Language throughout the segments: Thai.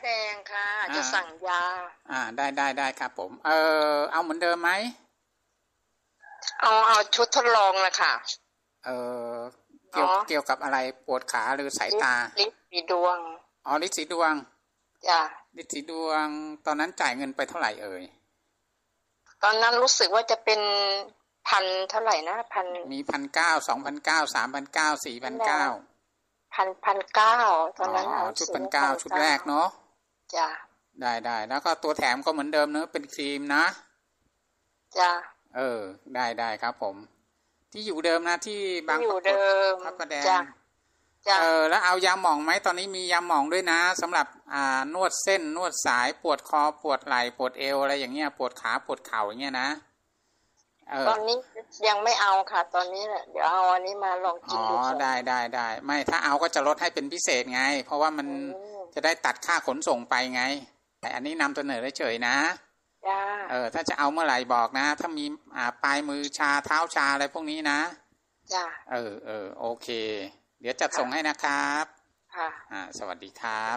แดงค่ะจะสั่งยาได้ครับผมเอาเหมือนเดิมไหมเอาชุดทดลองนะคะเกี่ยวกับอะไรปวดขาหรือสายตาลิ์สีดวงลิ์สีดวงจ้ะลิ์สีดวงตอนนั้นจ่ายเงินไปเท่าไหร่เอ่ยตอนนั้นรู้สึกว่าจะเป็นพันเท่าไหร่นะพันมี1,900 2,900 3,900 4,900 1,900ตอนนั้นชุด1,900ชุดแรกเนาะจ้ะได้แล้วก็ตัวแถมก็เหมือนเดิมเนอะเป็นครีมนะจ้ะได้ครับผมที่อยู่เดิมนะที่บางอยู่เดิมพระประแดงจ้ะแล้วเอายาหม่องไหมตอนนี้มียาหม่องด้วยนะสำหรับนวดเส้นนวดสายปวดคอปวดไหล่ปวดเอวอะไรอย่างเงี้ยปวดขาปวดเข่าอย่างเงี้ยนะตอนนี้ยังไม่เอาค่ะตอนนี้แหละเดี๋ยวเอาอันนี้มาลองกินดูได้ไม่ถ้าเอาก็จะลดให้เป็นพิเศษไงเพราะว่ามันจะได้ตัดค่าขนส่งไปไงแต่อันนี้นำเสนอเฉยๆนะถ้าจะเอาเมื่อไหร่บอกนะถ้ามีปลายมือชาเท้าชาอะไรพวกนี้นะจ้ะโอเคเดี๋ยวจัดส่งให้นะครับค่ะสวัสดีครับ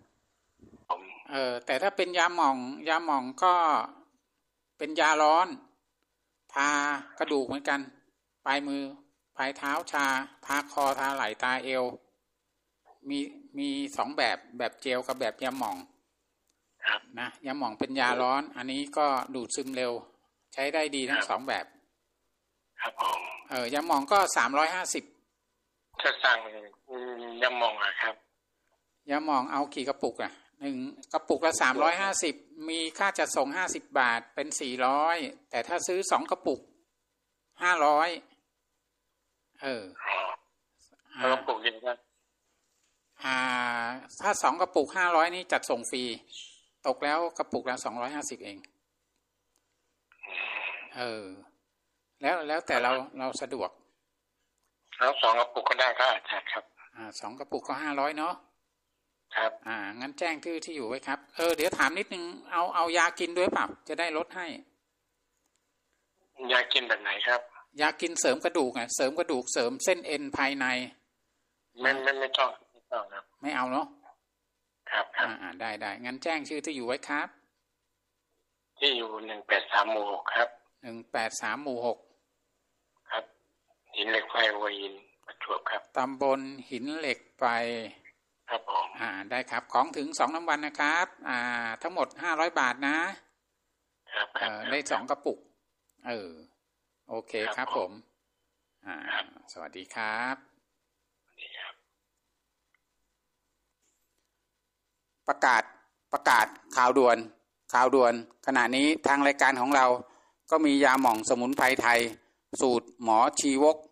แต่ถ้าเป็นยาหม่องก็เป็นยาร้อนทากระดูกเหมือนกันปลายมือปลายเท้าชาทาคอทาไหล่ตาเอวมี2แบบเจลกับแบบยาหม่องนะยาหม่องเป็นยาร้อนอันนี้ก็ดูดซึมเร็วใช้ได้ดีทั้ง2แบบครับผมยาหม่องก็350 จะสั่งยาหม่องครับยาหม่องเอากี่กระปุก1กระปุกละ350มีค่าจัดส่ง50 บาทเป็น400แต่ถ้าซื้อ2กระปุก500 กระปุกยังไงถ้า2กระปุก500นี่จัดส่งฟรีตกแล้วกระปุกละ250เองแล้วแต่เราสะดวกแล้ว2กระปุกก็ได้ก็อาจารย์ครับ 2กระปุกก็500เนาะครับงั้นแจ้งที่อยู่ไว้ครับเดี๋ยวถามนิดนึงเอายากินด้วยเปล่าจะได้ลดให้ยากินแบบไหนครับยากินเสริมกระดูกเสริมกระดูกเสริมเส้นเอ็นภายในไม่ต้องครับไม่เอาเนาะครับได้งั้นแจ้งชื่อที่อยู่ไว้ครับที่อยู่183หมู่6ครับ 183หมู่6 ครับหินเหล็กไฟหัวหินประจวบครับตำบลหินเหล็กไฟครับผมได้ครับของถึง2น้ำวันนะครับทั้งหมด500 บาทนะครับได้2กระปุกโอเคครับผมสวัสดีครับประกาศข่าวด่วนขณะนี้ทางรายการของเราก็มียาหม่องสมุนไพรไทยสูตรหมอชีวก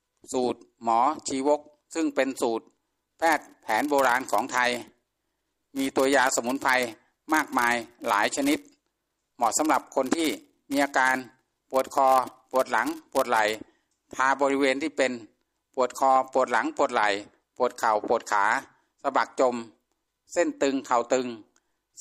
ซึ่งเป็นสูตรแพทย์แผนโบราณของไทยมีตัวยาสมุนไพรมากมายหลายชนิดเหมาะสำหรับคนที่มีอาการปวดคอปวดหลังปวดไหล่ทาบริเวณที่เป็นปวดคอปวดหลังปวดไหล่ปวดเข่าปวดขาสะบักจมเส้นตึงเข่าตึง